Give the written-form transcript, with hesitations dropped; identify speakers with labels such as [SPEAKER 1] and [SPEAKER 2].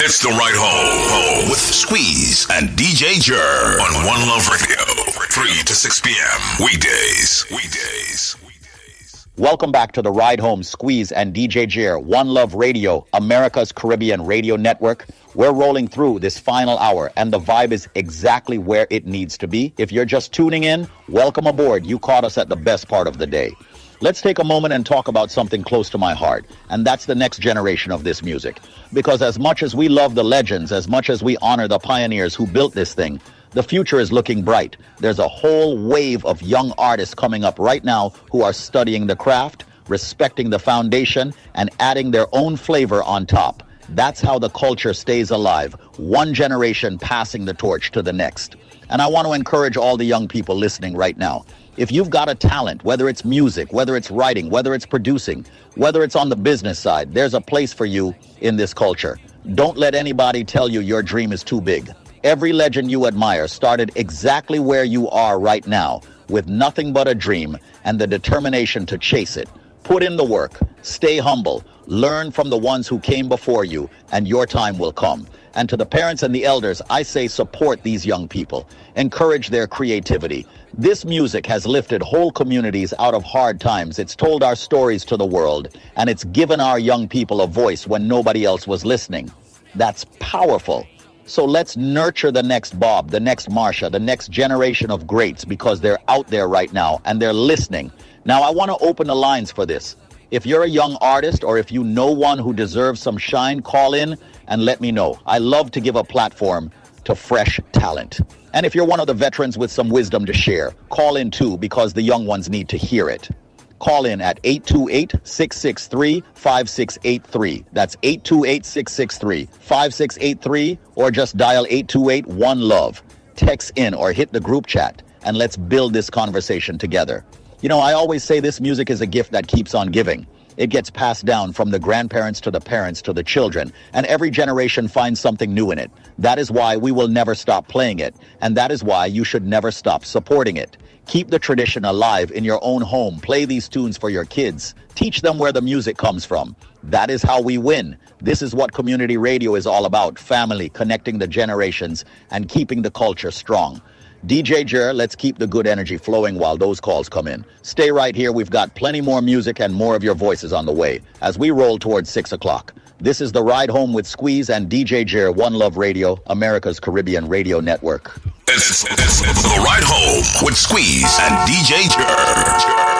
[SPEAKER 1] It's the Ride Home with Squeeze and DJ Jer on One Love Radio, 3 to 6 p.m. Weekdays.
[SPEAKER 2] Welcome back to the Ride Home, Squeeze and DJ Jer, One Love Radio, America's Caribbean radio network. We're rolling through this final hour, and the vibe is exactly where it needs to be. If you're just tuning in, welcome aboard. You caught us at the best part of the day. Let's take a moment and talk about something close to my heart, and that's the next generation of this music. Because as much as we love the legends, as much as we honor the pioneers who built this thing, the future is looking bright. There's a whole wave of young artists coming up right now who are studying the craft, respecting the foundation, and adding their own flavor on top. That's how the culture stays alive, one generation passing the torch to the next. And I want to encourage all the young people listening right now. If you've got a talent, whether it's music, whether it's writing, whether it's producing, whether it's on the business side, there's a place for you in this culture. Don't let anybody tell you your dream is too big. Every legend you admire started exactly where you are right now, with nothing but a dream and the determination to chase it. Put in the work, stay humble, learn from the ones who came before you, and your time will come. And to the parents and the elders, I say support these young people. Encourage their creativity. This music has lifted whole communities out of hard times. It's told our stories to the world, and it's given our young people a voice when nobody else was listening. That's powerful. So let's nurture the next Bob, the next Marsha, the next generation of greats, because they're out there right now and they're listening. Now, I want to open the lines for this. If you're a young artist, or if you know one who deserves some shine, call in and let me know. I love to give a platform to fresh talent. And if you're one of the veterans with some wisdom to share, call in too, because the young ones need to hear it. Call in at 828-663-5683. That's 828-663-5683, or just dial 828-1LOVE. Text in or hit the group chat, and let's build this conversation together. You know, I always say this music is a gift that keeps on giving. It gets passed down from the grandparents to the parents to the children, and every generation finds something new in it. That is why we will never stop playing it, and that is why you should never stop supporting it. Keep the tradition alive in your own home. Play these tunes for your kids. Teach them where the music comes from. That is how we win. This is what community radio is all about: family, connecting the generations, and keeping the culture strong. DJ Jer, let's keep the good energy flowing while those calls come in. Stay right here. We've got plenty more music and more of your voices on the way as we roll towards 6 o'clock. This is The Ride Home with Squeeze and DJ Jer, One Love Radio, America's Caribbean radio network.
[SPEAKER 1] It's The Ride Home with Squeeze and DJ Jer.